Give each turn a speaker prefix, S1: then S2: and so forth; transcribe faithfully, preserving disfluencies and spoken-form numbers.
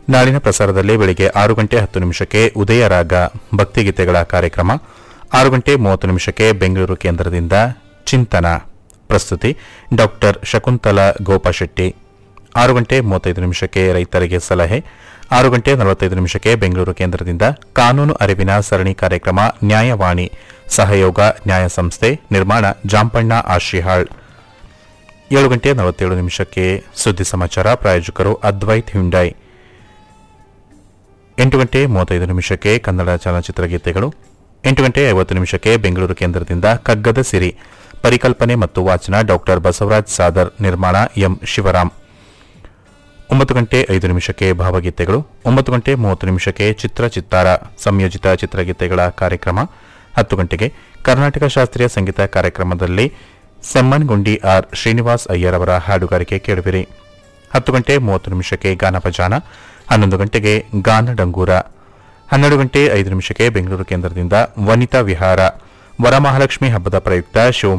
S1: ನಾಳಿನ ಪ್ರಸಾರದಲ್ಲಿ ಬೆಳಿಗ್ಗೆ ಆರು ಗಂಟೆ ಹತ್ತು ನಿಮಿಷಕ್ಕೆ ಉದಯ ರಾಗ ಭಕ್ತಿಗೀತೆಗಳ ಕಾರ್ಯಕ್ರಮ, ಆರು ಗಂಟೆ ಮೂವತ್ತು ನಿಮಿಷಕ್ಕೆ ಬೆಂಗಳೂರು ಕೇಂದ್ರದಿಂದ ಚಿಂತನ, ಪ್ರಸ್ತುತಿ ಡಾಕ್ಟರ್ ಶಕುಂತಲಾ ಗೋಪಾಶೆಟ್ಟಿ. ಆರು ಗಂಟೆ ಮೂವತ್ತೈದು ನಿಮಿಷಕ್ಕೆ ರೈತರಿಗೆ ಸಲಹೆ, ಆರು ಗಂಟೆ ನಲವತ್ತೈದು ನಿಮಿಷಕ್ಕೆ ಬೆಂಗಳೂರು ಕೇಂದ್ರದಿಂದ ಕಾನೂನು ಅರಿವಿನ ಸರಣಿ ಕಾರ್ಯಕ್ರಮ ನ್ಯಾಯವಾಣಿ, ಸಹಯೋಗ ನ್ಯಾಯ ಸಂಸ್ಥೆ, ನಿರ್ಮಾಣ ಜಾಂಪಣ್ಣ ಆಶಿಹಾಳ್. ಏಳು ಗಂಟೆ ನಲವತ್ತೇಳು ನಿಮಿಷಕ್ಕೆ ಸುದ್ದಿ ಸಮಾಚಾರ, ಪ್ರಾಯೋಜಕರು ಅದ್ವೈತ್ ಹ್ಯುಂಡೈ. ಎಂಟು ಗಂಟೆ ಮೂವತ್ತೈದು ನಿಮಿಷಕ್ಕೆ ಕನ್ನಡ ಚಲನಚಿತ್ರ ಗೀತೆಗಳು, ಎಂಟು ಗಂಟೆ ಐವತ್ತು ನಿಮಿಷಕ್ಕೆ ಬೆಂಗಳೂರು ಕೇಂದ್ರದಿಂದ ಕಗ್ಗದ ಸಿರಿ, ಪರಿಕಲ್ಪನೆ ಮತ್ತು ವಾಚನ ಡಾಕ್ಟರ್ ಬಸವರಾಜ್ ಸಾದರ್, ನಿರ್ಮಾಣ ಎಂ ಶಿವರಾಮ್. ಒಂಬತ್ತು ಗಂಟೆ ಐದು ನಿಮಿಷಕ್ಕೆ ಭಾವಗೀತೆಗಳು, ಒಂಬತ್ತು ಗಂಟೆ ಮೂವತ್ತು ನಿಮಿಷಕ್ಕೆ ಚಿತ್ರ ಚಿತ್ತಾರ ಸಂಯೋಜಿತ ಚಿತ್ರಗೀತೆಗಳ ಕಾರ್ಯಕ್ರಮ, ಹತ್ತು ಗಂಟೆಗೆ ಕರ್ನಾಟಕ ಶಾಸ್ತ್ರೀಯ ಸಂಗೀತ ಕಾರ್ಯಕ್ರಮದಲ್ಲಿ ಸೆಮ್ಮನ್ಗುಂಡಿ ಆರ್ ಶ್ರೀನಿವಾಸ್ ಅಯ್ಯರ್ ಅವರ ಹಾಡುಗಾರಿಕೆ ಕೇಳುವಿರಿ. ಹತ್ತು ಗಂಟೆ ಮೂವತ್ತು ನಿಮಿಷಕ್ಕೆ ಗಾನಭಜಾನ, ಹನ್ನೊಂದು ಗಂಟೆಗೆ ಗಾನ ಡಂಗೂರ, ಹನ್ನೆರಡು ಗಂಟೆ ಐದು ನಿಮಿಷಕ್ಕೆ ಬೆಂಗಳೂರು ಕೇಂದ್ರದಿಂದ ವನಿತಾ ವಿಹಾರ, ವರಮಹಾಲಕ್ಷ್ಮಿ ಹಬ್ಬದ ಪ್ರಯುಕ್ತ ಶಿವ